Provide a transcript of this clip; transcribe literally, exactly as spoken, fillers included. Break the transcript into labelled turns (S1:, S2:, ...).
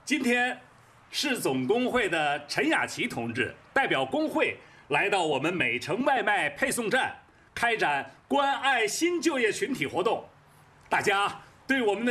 S1: 今天，市总工会的陈雅琪同志代表工会来到我们美城外卖配送站，开展关爱新就业群体活动。大家对我们的